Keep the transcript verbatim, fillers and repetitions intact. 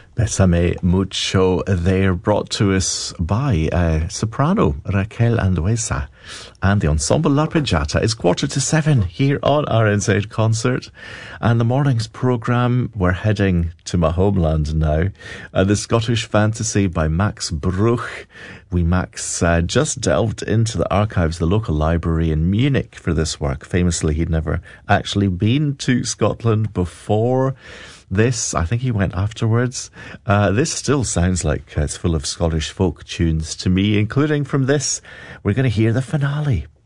Besame Mucho. They're brought to us by uh, soprano Raquel Andueza and the ensemble La Pregiata. It's quarter to seven here on R N Z Concert, and the morning's programme, we're heading to my homeland now. Uh, the Scottish Fantasy by Max Bruch. We, Max, uh, just delved into the archives of the local library in Munich for this work. Famously, he'd never actually been to Scotland before this. I think he went afterwards. Uh, this still sounds like uh, it's full of Scottish folk tunes to me, including from this. We're going to hear the finale.